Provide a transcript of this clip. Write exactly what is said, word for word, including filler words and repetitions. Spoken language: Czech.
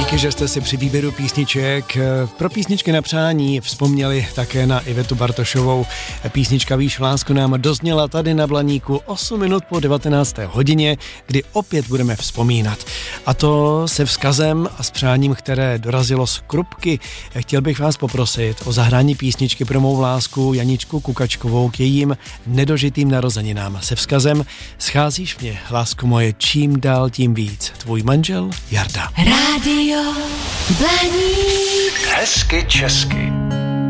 Díky, že jste si při výběru písniček pro písničky na přání vzpomněli také na Ivetu Bartošovou. Písnička Víš, lásku nám dozněla tady na Blaníku osm minut po devatenácté hodině, kdy opět budeme vzpomínat. A to se vzkazem a s přáním, které dorazilo z Krupky. Chtěl bych vás poprosit o zahrání písničky pro mou lásku Janičku Kukačkovou k jejím nedožitým narozeninám. Se vzkazem scházíš mě, lásko moje, čím dál tím víc. Tvůj manžel Jarda. Rádio Blaník. Hezky česky.